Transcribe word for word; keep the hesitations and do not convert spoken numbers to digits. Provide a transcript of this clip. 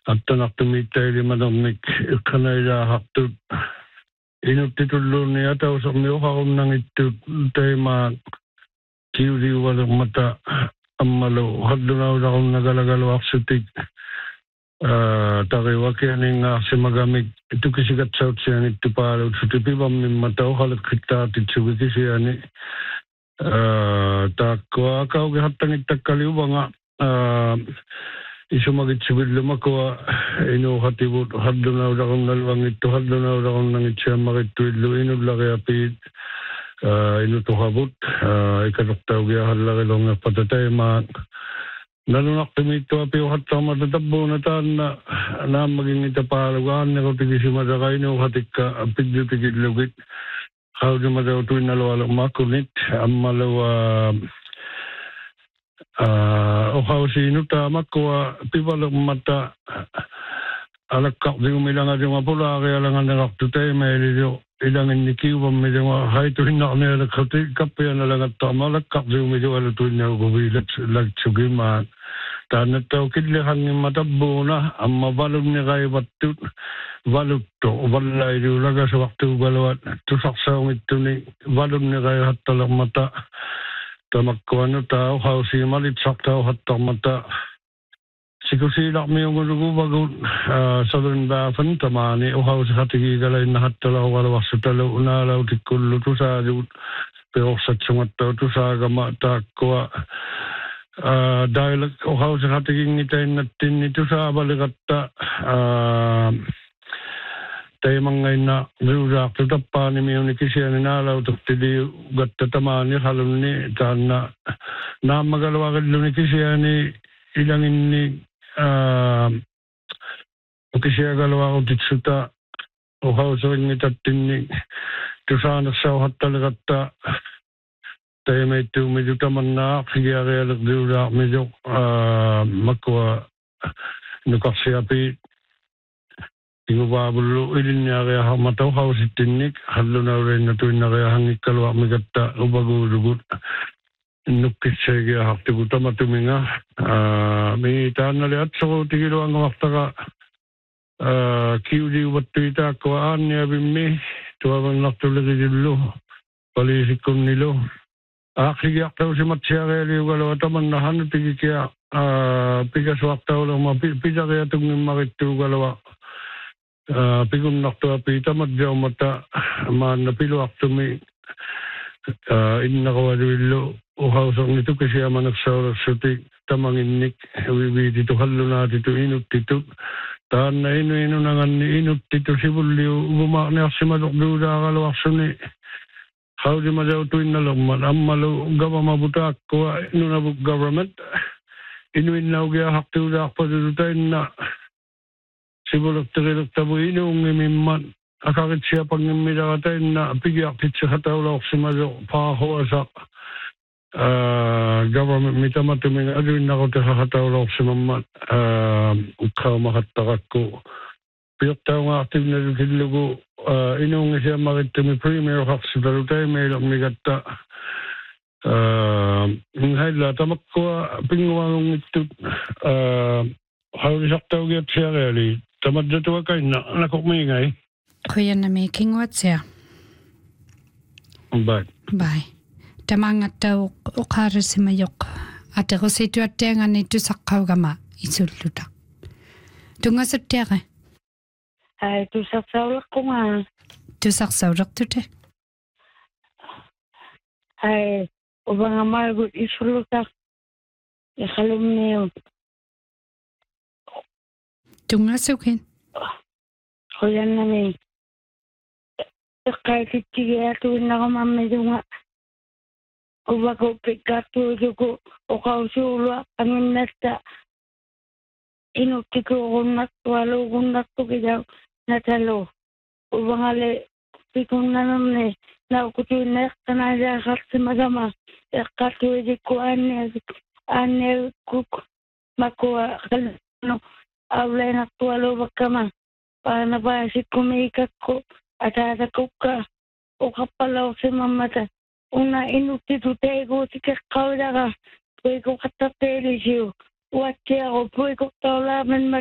attanaartumiittaili manermik iqqanailaaqartut inuttitulluunni atausermi uqarunnangittut taimaa kiuliuvalermata ammalu hallunaulaqunnagalagaluarsutik tariwakianingaarsimagamik tukisigatsautsiangittupaalut sutipivammimmata uqaleqqittaartitsugikisiani taakkua akaugihattangittakaliuvanga isumagitsugillumakua inuuqativut hallunaulaqunnaluangittu hallunaulaqunnagitsiammarittuillu inullariapiit inutuqavut ikatortaugiahallarilornerpatataimaaq nalunaqtumiittuapi uqattarmata tabbuuna taanna naammaginnitapaalugaannerutigisimataqa pillutikillugit qaudimatautuinnalualermaakkunit ammalua uqausiinutaamakua pivalermata alaqqartigumilangatiumapulaarialanganerartutaimaililu ilanginnikiuvammiluga haituinnarnialaqati kappianalangattama alaqqartigumillualutuinnauguviilat latsugimaa taannattau killirangimmatabbuuna amma valunniqaivattut valuttu vallailuulagasuartuugaluat tusarsaungittuni valunniqaihattalermata tamakkuanutaa uqausiimalitsartauhattarmata sikusiilarmiunguluguvagut salunbaafan tamaani uqausiqatigiigalainnahattalarugaluarsutalu unaalautikkullu tusaaluut peorsatsungattau tusaagama taakkua dialog uqausiqatiginnitainnattinni tusaavaliqatta taimangainna riusaartu tappaanimiuni kisiani naalautertiliu gatta tamaani qalunni taanna naammagaluaqilluni kisiani ilanginni kisiagaluaqutitsuta uqauseringitattinni tusaanersauhattaliqatta taimaittuumilu tamannaaq higiarialerriusaarmilu makkua nuqarsiapi inguvaavullu ilinniariaharmata uqausittinnik hallunaulainnatuinnariahangikkaluarmigatta upaguulugut nukkitsaigiahartugu tamatuminga mi taannali atsoruutigiluangamartaqa kiuliuvattuitaakkua aanniavimmi tuavannartuliqilullu paliisikkunnilu aaqligiartausimatsiarialiugalua tamannahanutigikia pikasuartaulerma pisariatungimmarittuugalua pikunnartuapi tamadjaumata maanna piluartumi innaqawaluillu uqausernitukisiamanersaulерsuti tamanginnik viviititu hallunaatitu inuttitut taanna inu inunanganni inuttitu sivulliu uvumaarniarsimalorluulaaqaluarsuni qaudimalautuinnalermat ammalu gavamabutaakkua nunavuk government inuinnaugiahartuulaarpalulutainna sivulerterilertavu inuungimimmat akaritsiapangimmilaratainna pigiartitsihataulaorsimalu paahuasaq government mitamatuminga aluinnaqutihaqataulaorsimammat uqqaumaqattaqakku piortaungaartivnalukillugu inuungisiammarittumi premier qarsitalutaimailermigatta inhailla tamakkua pinguangungittut haulisartaugiatsiariali tamadjatuakainna nakormiingai Kuyanami kingwatsia. Bye. Bye. Tamangattau uqaarisimayuq aterusituattiangani tusaqqaugama isulluta. Tungasuttiare. Ai tusarsauleqqunga. Tusarsaulertute. Ai ubangamalgut isulluta. Iqalumniu. Tungasukin. Kuyanami. Iqqaitittigiatuinnaqamammidunga uvaku pikkattuutuku uqausuulua anginnatta inuttikuugunnattualuugunnattukijau natalu uvangale pikunnanamne naukutuinneeqqanailaaqarsimagama eqqattuitikku aanniavikkuk makua qalnu aulainartualuuvakkama paanapaasikkumi-ikakku ataatakukka uqappalaorsimammata una inuttitu teiguutikeqqaulaqa puikuqattarteelisiu uattiaqu puikuqtaulaamanma